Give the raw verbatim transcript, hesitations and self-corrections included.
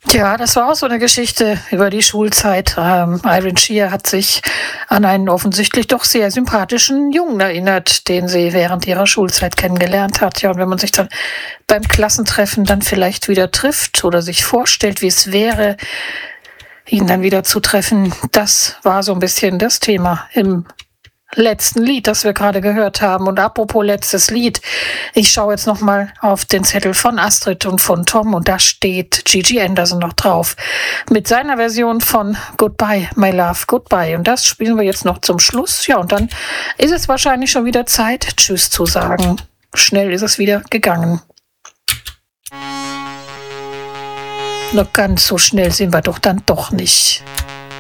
Tja, das war auch so eine Geschichte über die Schulzeit. Ähm, Irene Shear hat sich an einen offensichtlich doch sehr sympathischen Jungen erinnert, den sie während ihrer Schulzeit kennengelernt hat. Ja, und wenn man sich dann beim Klassentreffen dann vielleicht wieder trifft oder sich vorstellt, wie es wäre, ihn dann wieder zu treffen, das war so ein bisschen das Thema im letzten Lied, das wir gerade gehört haben. Und apropos letztes Lied, ich schaue jetzt noch mal auf den Zettel von Astrid und von Tom und da steht Gigi Anderson noch drauf mit seiner Version von Goodbye, My Love, Goodbye. Und das spielen wir jetzt noch zum Schluss. Ja, und dann ist es wahrscheinlich schon wieder Zeit, Tschüss zu sagen. Schnell ist es wieder gegangen. Noch ganz so schnell sind wir doch dann doch nicht.